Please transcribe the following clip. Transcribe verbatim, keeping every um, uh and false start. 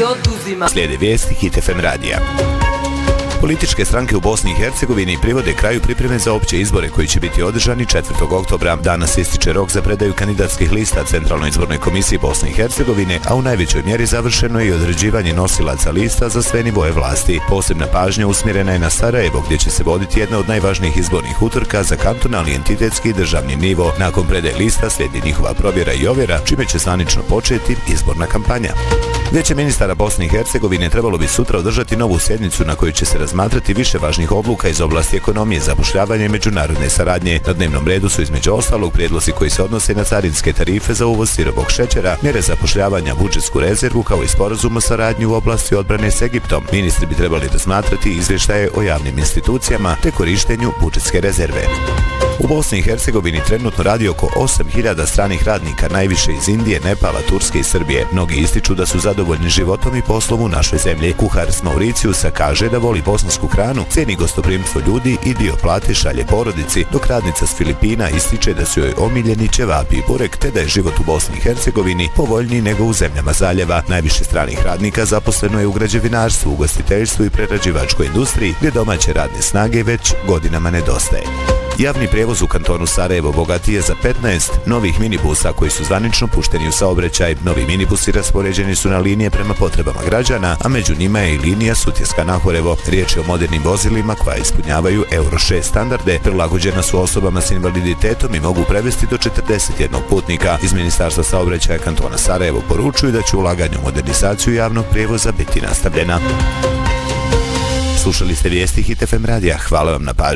i oduzima. Slijede vijesti Hit F M radija. Političke stranke u Bosni i Hercegovini privode kraju pripreme za opće izbore koji će biti održani četvrtog oktobra. Danas ističe rok za predaju kandidatskih lista Centralnoj izbornoj komisiji Bosne i Hercegovine, a u najvećoj mjeri završeno je i određivanje nosilaca lista za sve nivoje vlasti. Posebna pažnja usmjerena je na Sarajevo, gdje će se voditi jedna od najvažnijih izbornih utrka za kantonalni, entitetski i državni nivo. Nakon predaje lista slijedi njihova provjera i ovjera, čime će zvanično početi izborna kampanja. Vijeće ministara Bosne i Hercegovine trebalo bi sutra održati novu sjednicu na kojoj će se razmatrati više važnih odluka iz oblasti ekonomije, zapošljavanja i međunarodne saradnje. Na dnevnom redu su između ostalog prijedlozi koji se odnose na carinske tarife za uvoz sirovog šećera, mjere zapošljavanja, budžetsku rezervu kao i sporazum o saradnji u oblasti odbrane s Egiptom. Ministri bi trebali razmatrati izvještaje o javnim institucijama te korištenju budžetske rezerve. U Bosni i Hercegovini trenutno radi oko osam hiljada stranih radnika, najviše iz Indije, Nepala, Turske i Srbije. Mnogi ističu da su zadovoljni životom i poslom u našoj zemlji. Kuhar s Mauricijusa kaže da voli bosansku hranu, cijeni gostoprimstvo ljudi i dio plate šalje porodici, dok radnica s Filipina ističe da su joj omiljeni ćevapi i burek, te da je život u Bosni i Hercegovini povoljniji nego u zemljama zaljeva. Najviše stranih radnika zaposleno je u građevinarstvu, ugostiteljstvu i prerađivačkoj industriji, gdje domaće radne snage već godinama nedostaje. Javni prijevoz u kantonu Sarajevo bogatiji je za petnaest novih minibusa koji su zvanično pušteni u saobraćaj. Novi minibusi raspoređeni su na linije prema potrebama građana, a među njima je i linija Sutjeska-Nahorevo. Riječ je o modernim vozilima koja ispunjavaju Euro šest standarde, prilagođena su osobama s invaliditetom i mogu prevesti do četrdeset jednog putnika. Iz Ministarstva saobraćaja kantona Sarajevo poručuju da će ulaganje u modernizaciju javnog prijevoza biti nastavljena. Slušali ste vijesti Hit F M radija. Hvala vam na pažnji.